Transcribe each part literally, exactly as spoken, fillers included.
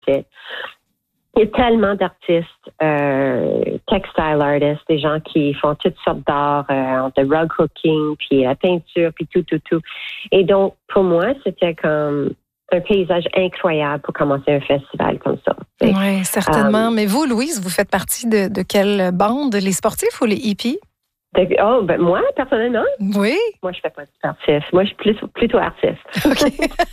fait. Il y a tellement d'artistes, euh, textile artists, des gens qui font toutes sortes d'art, euh, de rug hooking, puis la peinture, puis tout, tout, tout. Et donc, pour moi, c'était comme un paysage incroyable pour commencer un festival comme ça. Oui, certainement. Um, Mais vous, Louise, vous faites partie de, de quelle bande? Les sportifs ou les hippies? De, oh, ben moi, personnellement? Oui. Moi, je fais pas de sportif. Moi, je suis plus, plutôt artiste. OK.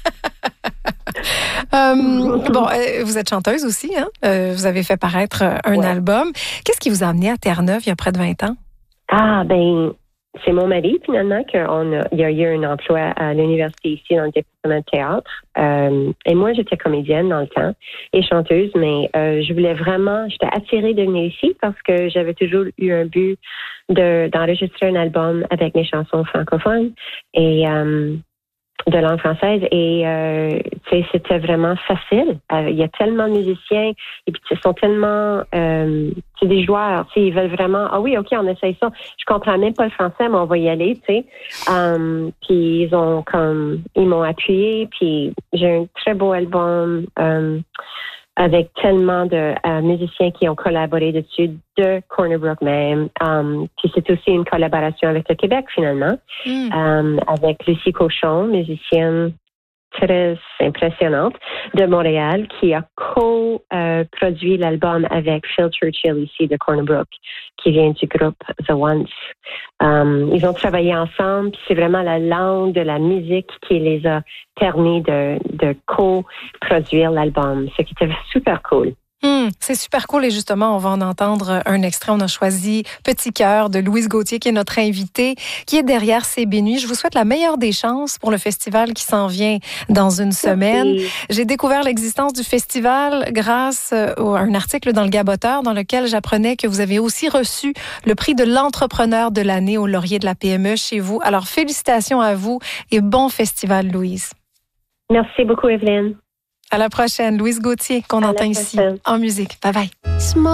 um, bon, euh, vous êtes chanteuse aussi, hein? Euh, vous avez fait paraître un ouais. album. Qu'est-ce qui vous a amené à Terre-Neuve il y a près de vingt ans? Ah, ben, c'est mon mari, finalement, qu'il a, il a eu un emploi à l'université ici dans le département de théâtre. Euh, et moi, j'étais comédienne dans le temps et chanteuse, mais euh, je voulais vraiment, j'étais attirée de venir ici parce que j'avais toujours eu un but de, d'enregistrer un album avec mes chansons francophones et euh, de langue française. Et euh, c'était vraiment facile. Euh, il y a tellement de musiciens et puis ils sont tellement... Euh, c'est des joueurs, ils veulent vraiment, ah oui, OK, on essaye ça. Je comprends même pas le français, mais on va y aller, tu sais. Um, puis ils ont comme, ils m'ont appuyé, puis j'ai un très beau album um, avec tellement de uh, musiciens qui ont collaboré dessus, de Corner Brook même. Um, puis c'est aussi une collaboration avec le Québec, finalement, mm. um, avec Lucie Cochon, musicienne très impressionnante de Montréal, qui a co-produit euh, l'album avec Phil Churchill ici de Corner Brook, qui vient du groupe The Once. Um, ils ont travaillé ensemble, puis c'est vraiment la langue de la musique qui les a permis de, de co-produire l'album, ce qui était super cool. Hum, c'est super cool et justement, on va en entendre un extrait. On a choisi Petit cœur de Louise Gauthier, qui est notre invitée, qui est derrière C B Nuits. Je vous souhaite la meilleure des chances pour le festival qui s'en vient dans une semaine. Merci. J'ai découvert l'existence du festival grâce à un article dans le Gaboteur dans lequel j'apprenais que vous avez aussi reçu le prix de l'entrepreneur de l'année au Laurier de la P M E chez vous. Alors, félicitations à vous et bon festival, Louise. Merci beaucoup, Evelyne. À la prochaine. Louise Gauthier, qu'on entend ici en musique. Bye bye.